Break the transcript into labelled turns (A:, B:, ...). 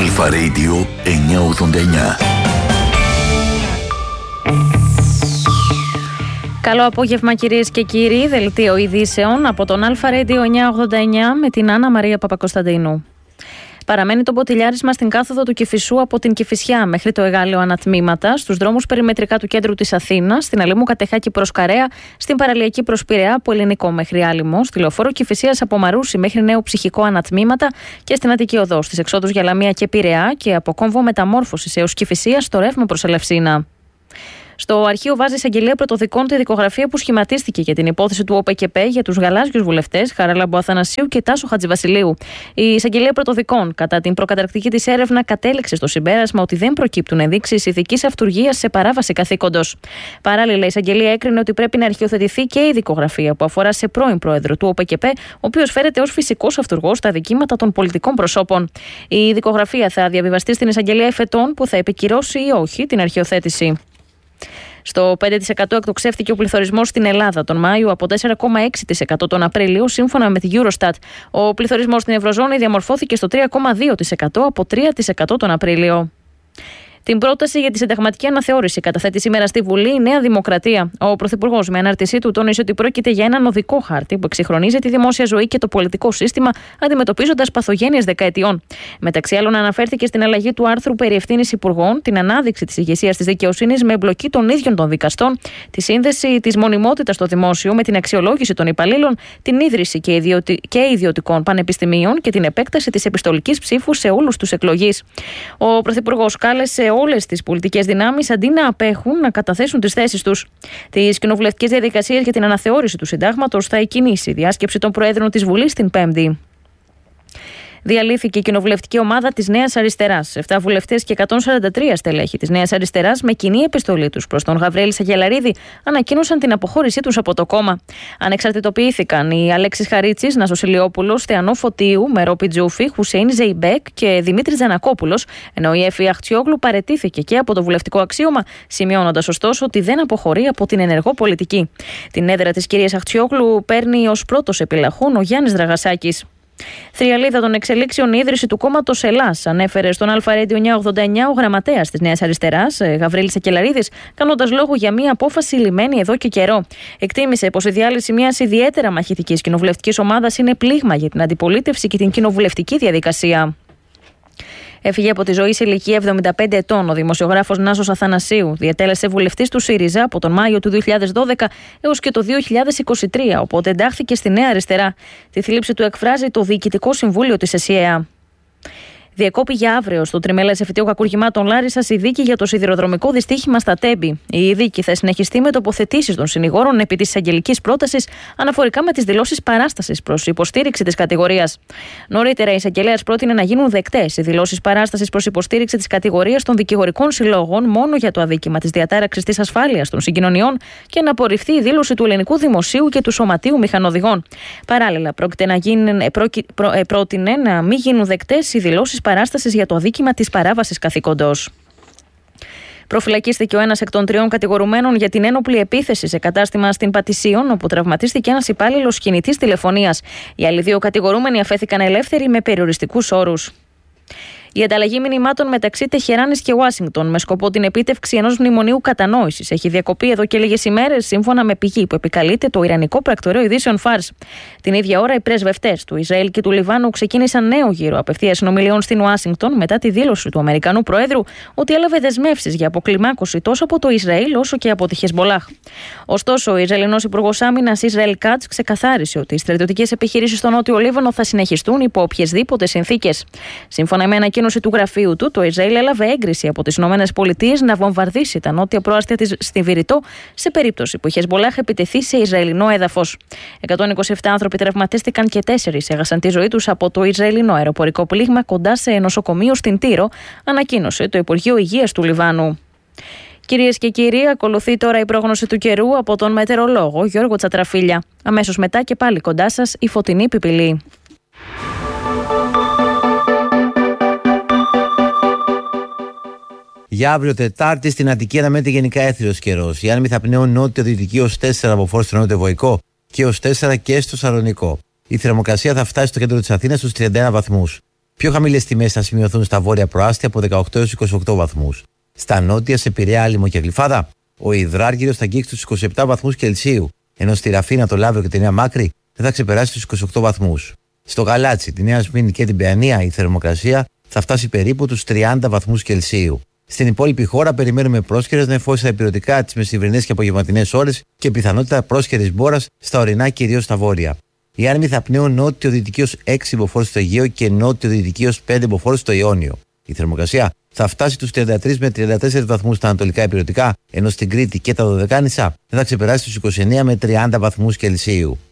A: Αλφα Radio 989.
B: Καλό απόγευμα κυρίες και κύριοι, δελτίο ειδήσεων από τον Αλφα Radio 989 με την Άννα Μαρία Παπακοσταντίνου. Παραμένει το μποτιλιάρισμα στην κάθοδο του Κηφισού από την Κηφισιά μέχρι το Εγάλεο ανατμήματα, στους δρόμους περιμετρικά του κέντρου της Αθήνας, στην Αλήμου Κατεχάκη προς Καρέα, στην παραλιακή προς Πειραιά από Ελληνικό μέχρι Άλυμο, στη λεωφόρο Κηφισίας από Μαρούσι μέχρι Νέο Ψυχικό ανατμήματα και στην Αττική Οδό, στις εξόδους για Λαμία και Πειραιά και από Κόμβο Μεταμόρφωσης έως Κηφισίας στο ρεύμα προς Ελευσίνα. Στο αρχείο βάζει εισαγγελία πρωτοδικών τη δικογραφία που σχηματίστηκε για την υπόθεση του ΟΠΕΚΕΠΕ για τους γαλάζιους βουλευτές Χαράλαμπο Αθανασίου και Τάσο Χατζηβασιλείου. Η εισαγγελία πρωτοδικών, κατά την προκαταρκτική της έρευνα, κατέληξε στο συμπέρασμα ότι δεν προκύπτουν ενδείξεις ηθικής αυτουργίας σε παράβαση καθήκοντος. Παράλληλα, η εισαγγελία έκρινε ότι πρέπει να αρχιοθετηθεί και η δικογραφία που αφορά σε πρώην πρόεδρο του ΟΠΕΚΕΠΕ, ο οποίος φέρεται ως φυσικός αυτουργός στα δικήματα των πολιτικών προσώπων. Η δικογραφία θα διαβιβαστεί στην εισαγγελία εφετών που θα επικυρώσει ή όχι την αρχιοθέτηση. Στο 5% εκτοξεύτηκε ο πληθωρισμός στην Ελλάδα τον Μάιο από 4,6% τον Απρίλιο, σύμφωνα με τη Eurostat. Ο πληθωρισμός στην Ευρωζώνη διαμορφώθηκε στο 3,2% από 3% τον Απρίλιο. Την πρόταση για τη συνταγματική αναθεώρηση καταθέτει σήμερα στη Βουλή η Νέα Δημοκρατία. Ο Πρωθυπουργός, με ανάρτησή του, τόνισε ότι πρόκειται για έναν οδικό χάρτη που εξυγχρονίζει τη δημόσια ζωή και το πολιτικό σύστημα, αντιμετωπίζοντας παθογένειες δεκαετιών. Μεταξύ άλλων, αναφέρθηκε στην αλλαγή του άρθρου περί ευθύνης υπουργών, την ανάδειξη της ηγεσίας της δικαιοσύνης με εμπλοκή των ίδιων των δικαστών, τη σύνδεση της μονιμότητας στο δημόσιο με την αξιολόγηση των υπαλλήλων, την ίδρυση και ιδιωτικών πανεπιστημίων και την επέκταση της επιστολικής ψήφου σε όλους τους εκλογείς. Ο Πρωθυπουργός κάλεσε όλες τις πολιτικές δυνάμεις, αντί να απέχουν, να καταθέσουν τις θέσεις τους. Τις κοινοβουλευτικές διαδικασίες για την αναθεώρηση του συντάγματος θα εκκινήσει η διάσκεψη των Προέδρων της Βουλής την Πέμπτη. Διαλύθηκε η κοινοβουλευτική ομάδα της Νέας Αριστεράς. 7 βουλευτές και 143 στελέχη της Νέας Αριστεράς, με κοινή επιστολή τους προς τον Γαβριέλη Σαγγελαρίδη, ανακοίνωσαν την αποχώρησή τους από το κόμμα. Ανεξαρτητοποιήθηκαν οι Αλέξης Χαρίτσης, Νάσος Ηλιόπουλος, Θεανό Φωτίου, Μερό Πιτζούφη, Χουσέιν Ζεϊμπέκ και Δημήτρης Τζανακόπουλος, ενώ η Εφη Αχτσιόγλου παραιτήθηκε και από το βουλευτικό αξίωμα, σημειώνοντας ωστόσο ότι δεν αποχωρεί από την ενεργό πολιτική. Την έδρα της κυρίας Αχτσιόγλου παίρνει ως πρώτος επιλαχών ο Γιάννης Δραγασάκης. Θριαλίδα των εξελίξεων η ίδρυση του κόμματος Ελλάς, ανέφερε στον Αλφα Radio 989 ο γραμματέας της Νέας Αριστεράς, Γαβρίλης Σακελαρίδης, κάνοντας λόγο για μια απόφαση λυμμένη εδώ και καιρό. Εκτίμησε πως η διάλυση μιας ιδιαίτερα μαχητικής κοινοβουλευτικής ομάδας είναι πλήγμα για την αντιπολίτευση και την κοινοβουλευτική διαδικασία. Έφυγε από τη ζωή σε ηλικία 75 ετών ο δημοσιογράφος Νάσος Αθανασίου. Διετέλεσε βουλευτής του ΣΥΡΙΖΑ από τον Μάιο του 2012 έως και το 2023, οπότε εντάχθηκε στη Νέα Αριστερά. Τη θλίψη του εκφράζει το Διοικητικό Συμβούλιο της ΕΣΥΑ. Διεκόπη για αύριο στο τριμελές εφετείο κακουργημάτων Λάρισσας η δίκη για το σιδηροδρομικό δυστύχημα στα Τέμπη. Η δίκη θα συνεχιστεί με τοποθετήσεις των συνηγόρων επί της εισαγγελικής πρότασης αναφορικά με τις δηλώσεις παράστασης προς υποστήριξη της κατηγορίας. Νωρίτερα, η εισαγγελέας πρότεινε να γίνουν δεκτές οι δηλώσεις παράστασης προς υποστήριξη της κατηγορίας των δικηγορικών συλλόγων μόνο για το αδίκημα της διατάραξης της ασφάλειας των συγκοινωνιών και να απορριφθεί η δήλωση του Ελληνικού Δημοσίου και του Σωματείου Μηχανοδηγών. Παράλληλα, πρότεινε να μην γίνουν δεκτές οι δηλώσεις παράστασης για το αδίκημα της παράβασης καθήκοντος. Προφυλακίστηκε ο ένας εκ των 3 κατηγορουμένων για την ένοπλη επίθεση σε κατάστημα στην Πατησίων, όπου τραυματίστηκε ένας υπάλληλος κινητής τηλεφωνίας. Οι άλλοι 2 κατηγορούμενοι αφέθηκαν ελεύθεροι με περιοριστικούς όρους. Η ανταλλαγή μηνυμάτων μεταξύ Τεχεράνης και Ουάσιγκτον με σκοπό την επίτευξη ενός μνημονίου κατανόησης έχει διακοπεί εδώ και λίγες ημέρες, σύμφωνα με πηγή που επικαλείται το Ιρανικό Πρακτορείο Ειδήσεων Φάρς. Την ίδια ώρα, οι πρεσβευτές του Ισραήλ και του Λιβάνου ξεκίνησαν νέο γύρο απευθείας συνομιλιών στην Ουάσιγκτον μετά τη δήλωση του Αμερικανού Προέδρου ότι έλαβε δεσμεύσεις για αποκλιμάκωση τόσο από το Ισραήλ όσο και από τη Χεσμολάχ. Ωστόσο, ο Ισραηλινός Υπουργός Άμυνας Ισραήλ Κάτς ξεκαθάρισε ότι οι στρατιωτικές επιχειρήσεις στο Νότιο Λίβανο θα συνεχιστούν υπό οποιασδήποτε συνθήκες. Σύμφωνα με ανακοίνωση του γραφείου του, το Ισραήλ έλαβε έγκριση από τις ΗΠΑ να βομβαρδίσει τα νότια προάστια της στη Βηρητό σε περίπτωση που η Χεσμολάχ επιτεθεί σε Ισραηλινό έδαφος. 127 άνθρωποι τραυματίστηκαν και 4 έχασαν τη ζωή τους από το Ισραηλινό αεροπορικό πλήγμα κοντά σε νοσοκομείο στην Τύρο, ανακοίνωσε το Υπουργείο Υγείας του Λιβάνου. Κυρίες και κύριοι, ακολουθεί τώρα η πρόγνωση του καιρού από τον μετεωρολόγο Γιώργο Τσατραφίλια. Αμέσως μετά και πάλι κοντά σας η φωτεινή πιπηλή.
C: Για αύριο Τετάρτη στην Αττική αναμένεται γενικά έθριος καιρός. Η άνεμοι θα πνέουν νότιο-δυτική ως 4 από φόρ στο νότιο-βορικό και ως 4 και στο Σαλονικό. Η θερμοκρασία θα φτάσει στο κέντρο της Αθήνας στους 31 βαθμούς. Πιο χαμηλές τιμές θα σημειωθούν στα βόρεια προάστια από 18 έως 28 βαθμούς. Στα νότια, σε Πειραιά, Άλυμο και Γλυφάδα, ο υδράργυρος θα αγγίξει τους 27 βαθμούς Κελσίου, ενώ στη Ραφίνα, το Λαύριο και τη Νέα Μάκρη δεν θα ξεπεράσει τους 28 βαθμούς. Στο Γαλάτσι, τη Νέα Σμήνη και την Παιανία, η θερμοκρασία θα φτάσει περίπου τους 30 βαθμούς Κελσίου. Στην υπόλοιπη χώρα περιμένουμε πρόσχερες νεφώσεις στα ηπειρωτικά τις μεσημβρινές και απογευματινές ώρες και πιθανότητα πρόσχερης μπόρας στα ορεινά, κυρίως στα βόρεια. Οι άνεμοι θα πνέουν νότιο-δυτική ως 6 μποφόρ στο Αιγαίο και νότιο-δυτική ως 5 μποφόρ στο Ιόνιο. Η θερμοκρασία θα φτάσει τους 33 με 34 βαθμούς στα ανατολικά ηπειρωτικά, ενώ στην Κρήτη και τα Δωδεκάνησα δεν θα ξεπεράσει τους 29 με 30 βαθμούς Κελσίου.